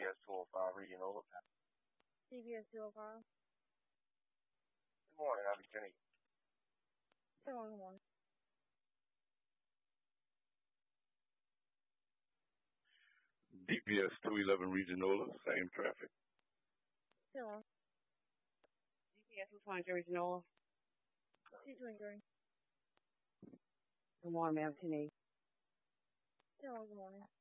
DPS 205 Regional. DPS 205. Good morning, I'll be Kenny. Good morning. DPS 211 Regional, same traffic. Hello. DPS 223 Regional. 223. Good morning, ma'am. 10-8. Hello, good morning.